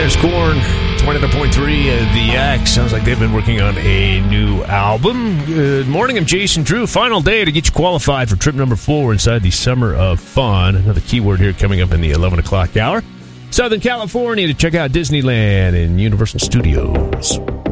There's Korn, 29.3. The X. Sounds like they've been working on a new album. Good morning. I'm Jason Drew. Final day to get you qualified for trip number 4 inside the Summer of Fun. Another keyword here coming up in the 11 o'clock hour. Southern California to check out Disneyland and Universal Studios.